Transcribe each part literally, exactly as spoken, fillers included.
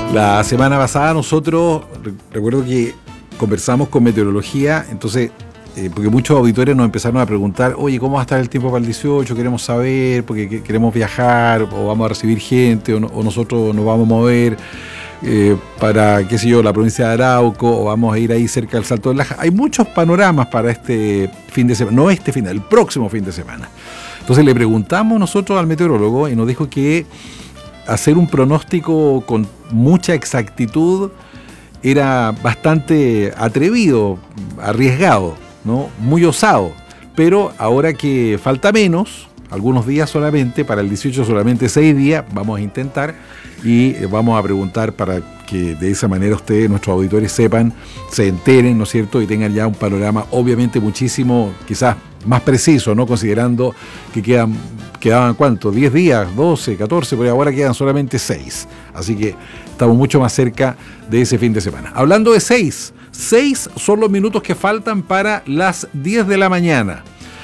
La semana pasada nosotros, recuerdo que conversamos con meteorología, entonces, eh, porque muchos auditores nos empezaron a preguntar, oye, ¿cómo va a estar el tiempo para el dieciocho? Queremos saber, porque que, queremos viajar, o vamos a recibir gente, o, no, o nosotros nos vamos a mover eh, para, qué sé yo, la provincia de Arauco, o vamos a ir ahí cerca del Salto del Laja. Hay muchos panoramas para este fin de semana, no este fin, el próximo fin de semana. Entonces le preguntamos nosotros al meteorólogo y nos dijo que hacer un pronóstico con mucha exactitud era bastante atrevido, arriesgado, ¿no? Muy osado. Pero ahora que falta menos, algunos días solamente, para el dieciocho solamente seis días, vamos a intentar y vamos a preguntar para que de esa manera ustedes, nuestros auditores, sepan, se enteren, ¿no es cierto? Y tengan ya un panorama obviamente muchísimo, quizás más preciso, ¿no? Considerando que quedan, quedaban ¿cuánto? diez días, doce, catorce, pero ahora quedan solamente seis. Así que estamos mucho más cerca de ese fin de semana. Hablando de seis, seis son los minutos que faltan para las diez de la mañana.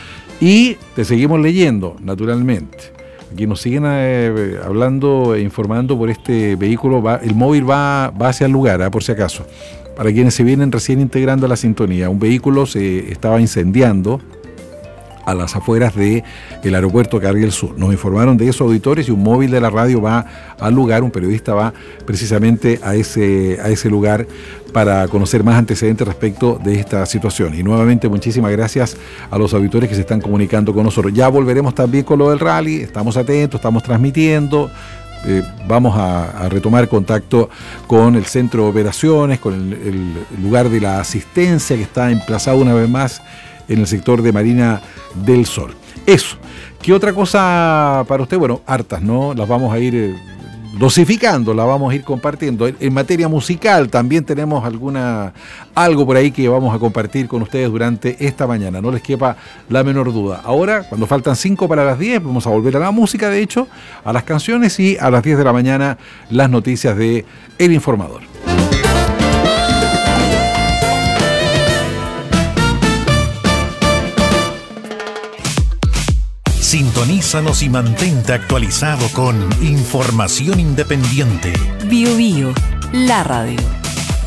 Y te seguimos leyendo, naturalmente. Aquí nos siguen eh, hablando e informando por este vehículo. Va, el móvil va, va hacia el lugar, ¿eh? Por si acaso. Para quienes se vienen recién integrando a la sintonía, un vehículo se estaba incendiando a las afueras del aeropuerto Carriel Sur. Nos informaron de eso auditores y un móvil de la radio va al lugar, un periodista va precisamente a ese, a ese lugar para conocer más antecedentes respecto de esta situación. Y nuevamente muchísimas gracias a los auditores que se están comunicando con nosotros. Ya volveremos también con lo del rally, estamos atentos, estamos transmitiendo. Eh, vamos a, a retomar contacto con el centro de operaciones, con el, el lugar de la asistencia que está emplazado una vez más en el sector de Marina del Sol. Eso. ¿Qué otra cosa para usted? Bueno, hartas, ¿no? Las vamos a ir eh, dosificando, las vamos a ir compartiendo. En, en materia musical también tenemos alguna algo por ahí que vamos a compartir con ustedes durante esta mañana. No les quepa la menor duda. Ahora, cuando faltan cinco para las diez, vamos a volver a la música, de hecho, a las canciones y a las diez de la mañana las noticias de El Informador. Sintonízanos y mantente actualizado con información independiente. Bio Bio, la radio.